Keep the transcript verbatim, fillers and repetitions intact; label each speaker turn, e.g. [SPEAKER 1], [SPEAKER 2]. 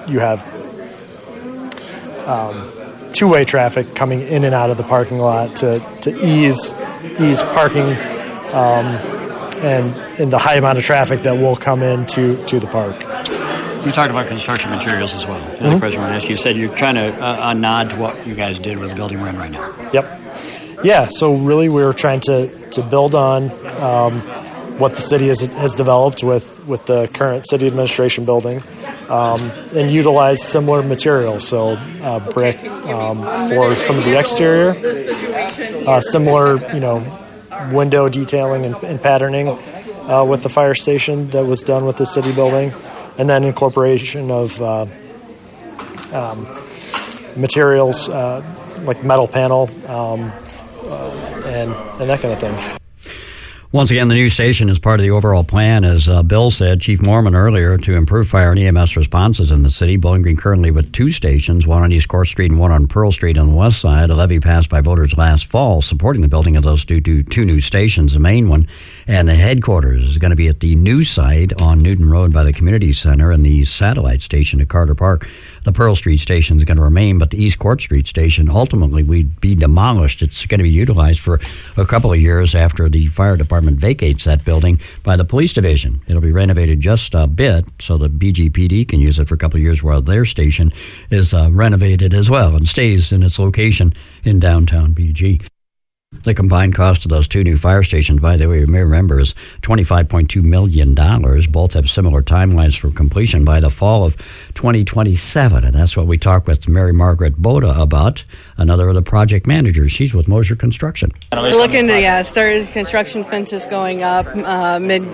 [SPEAKER 1] you have um, two-way traffic coming in and out of the parking lot to, to ease ease parking um, and, and the high amount of traffic that will come in to, to the park.
[SPEAKER 2] You talked about construction materials as well. The
[SPEAKER 1] mm-hmm.
[SPEAKER 2] other question I want to ask you, you said you're trying to uh, nod to what you guys did with the building we're in right now.
[SPEAKER 1] Yep. Yeah, so really we were trying to, to build on um, what the city has, has developed with, with the current city administration building um, and utilize similar materials. So uh, brick um, for some of the exterior, uh, similar, you know, window detailing and, and patterning uh, with the fire station that was done with the city building, and then incorporation of uh, um, materials uh, like metal panel um, uh, and, and that kind of thing.
[SPEAKER 3] Once again, the new station is part of the overall plan, as uh, Bill said, Chief Mormon earlier, to improve fire and E M S responses in the city. Bowling Green currently with two stations, one on East Court Street and one on Pearl Street on the west side. A levy passed by voters last fall supporting the building of those two, two, two new stations, the main one. And the headquarters is going to be at the new site on Newton Road by the Community Center, and the satellite station at Carter Park. The Pearl Street station is going to remain, but the East Court Street station ultimately would be demolished. It's going to be utilized for a couple of years after the fire department vacates that building by the police division. It'll be renovated just a bit so the B G P D can use it for a couple of years while their station is uh, renovated as well and stays in its location in downtown B G. The combined cost of those two new fire stations, by the way, you may remember, is twenty-five point two million dollars. Both have similar timelines for completion by the fall of twenty twenty-seven. And that's what we talked with Mary Margaret Boda about, another of the project managers. She's with Mosier Construction.
[SPEAKER 4] We're looking to yeah, start construction fences going up uh, mid